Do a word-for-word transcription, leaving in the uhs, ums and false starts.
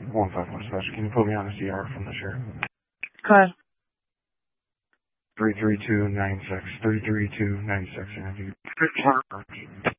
one five one special. Can you put me on a C R from the sheriff? Go ahead. three three two nine six. three three two nine six. Interview.